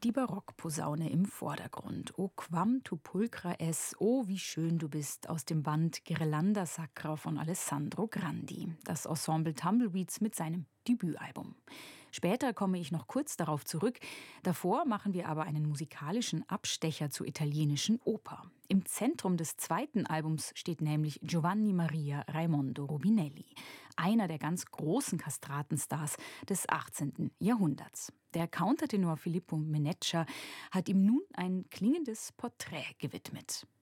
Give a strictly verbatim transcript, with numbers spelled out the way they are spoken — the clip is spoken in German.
Die Barockposaune im Vordergrund. O quam tu pulchra es, oh wie schön du bist, aus dem Band Ghirlanda Sacra von Alessandro Grandi. Das Ensemble Tumbleweeds mit seinem Debütalbum. Später komme ich noch kurz darauf zurück. Davor machen wir aber einen musikalischen Abstecher zur italienischen Oper. Im Zentrum des zweiten Albums steht nämlich Giovanni Maria Raimondo Rubinelli, einer der ganz großen Kastratenstars des achtzehnten Jahrhunderts. Der Countertenor Filippo Meneccia hat ihm nun ein klingendes Porträt gewidmet.